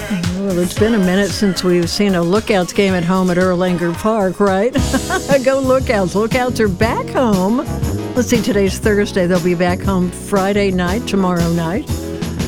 Well, it's been a minute since we've seen a Lookouts game at home at Erlanger Park, right? Go Lookouts. Lookouts are back home. Let's see, today's Thursday. They'll be back home Friday night, tomorrow night.